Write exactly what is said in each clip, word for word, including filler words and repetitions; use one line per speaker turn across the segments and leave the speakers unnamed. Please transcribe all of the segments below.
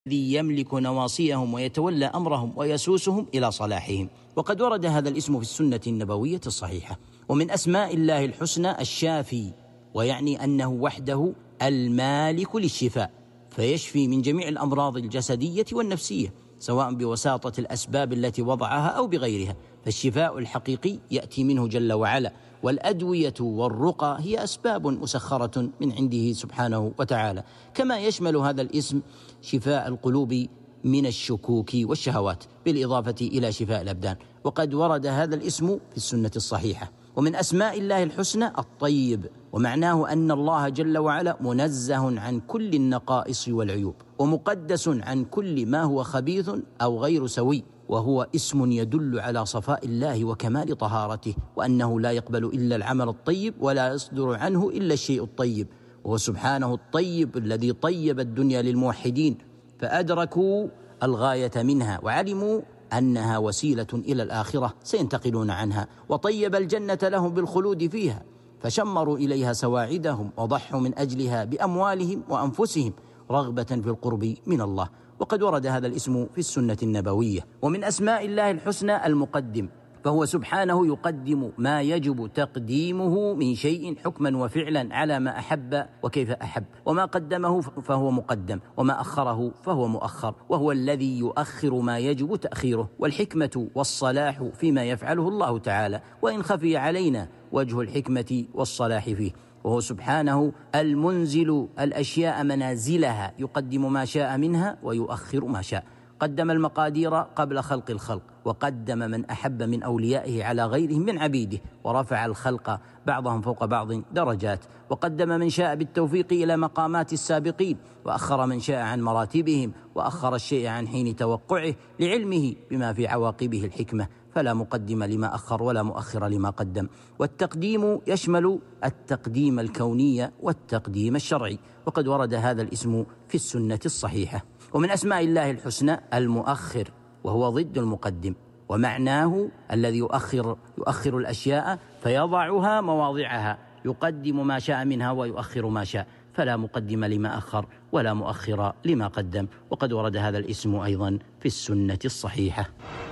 الذي يملك نواصيهم ويتولى أمرهم ويسوسهم إلى صلاحهم. وقد ورد هذا الاسم في السنة النبوية الصحيحة. ومن أسماء الله الحسنى الشافي، ويعني أنه وحده المالك للشفاء، فيشفي من جميع الأمراض الجسدية والنفسية، سواء بوساطة الأسباب التي وضعها أو بغيرها، فالشفاء الحقيقي يأتي منه جل وعلا، والأدوية والرقى هي أسباب مسخرة من عنده سبحانه وتعالى. كما يشمل هذا الاسم شفاء القلوب من الشكوك والشهوات، بالإضافة إلى شفاء الأبدان. وقد ورد هذا الاسم في السنة الصحيحة. ومن أسماء الله الحسنى الطيب، ومعناه أن الله جل وعلا منزه عن كل النقائص والعيوب، ومقدس عن كل ما هو خبيث أو غير سوي، وهو اسم يدل على صفاء الله وكمال طهارته، وأنه لا يقبل إلا العمل الطيب ولا يصدر عنه إلا الشيء الطيب. وهو سبحانه الطيب الذي طيب الدنيا للموحدين فأدركوا الغاية منها وعلموا أنها وسيلة إلى الآخرة سينتقلون عنها، وطيب الجنة لهم بالخلود فيها فشمروا إليها سواعدهم وضحوا من أجلها بأموالهم وأنفسهم رغبة في القرب من الله. وقد ورد هذا الاسم في السنة النبوية. ومن أسماء الله الحسنى المقدم، فهو سبحانه يقدم ما يجب تقديمه من شيء حكما وفعلا على ما أحب وكيف أحب، وما قدمه فهو مقدم، وما أخره فهو مؤخر، وهو الذي يؤخر ما يجب تأخيره. والحكمة والصلاح فيما يفعله الله تعالى، وإن خفي علينا وجه الحكمة والصلاح فيه. وهو سبحانه المنزل الأشياء منازلها، يقدم ما شاء منها ويؤخر ما شاء. قدم المقادير قبل خلق الخلق، وقدم من أحب من أوليائه على غيرهم من عبيده، ورفع الخلق بعضهم فوق بعض درجات، وقدم من شاء بالتوفيق إلى مقامات السابقين، وأخر من شاء عن مراتبهم، وأخر الشيء عن حين توقعه لعلمه بما في عواقبه الحكمة، فلا مقدم لما أخر ولا مؤخر لما قدم. والتقديم يشمل التقديم الكوني والتقديم الشرعي، وقد ورد هذا الاسم في السنة الصحيحة. ومن أسماء الله الحسنى المؤخر، وهو ضد المقدم، ومعناه الذي يؤخر يؤخر الأشياء فيضعها مواضعها، يقدم ما شاء منها ويؤخر ما شاء، فلا مقدم لما أخر ولا مؤخر لما قدم. وقد ورد هذا الاسم أيضا في السنة الصحيحة.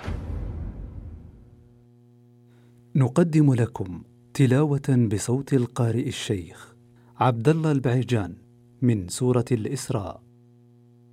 نقدم لكم تلاوة بصوت القارئ الشيخ عبد الله البعيجان من سورة الإسراء.